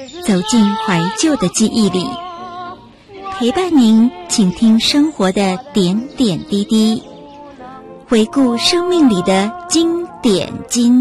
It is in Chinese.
走进怀旧的记忆里，陪伴您倾听生活的点点滴滴，回顾生命里的经典经